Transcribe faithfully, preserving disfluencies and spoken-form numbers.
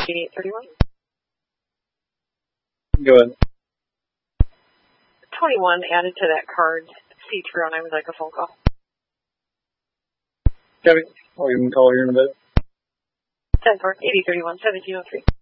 eighty-eight thirty-one. Go ahead. twenty-one added to that card. C two oh nine would like a phone call. Kevin, I'll give him a call here in a bit. ten four, eighty thirty-one, seventeen oh three.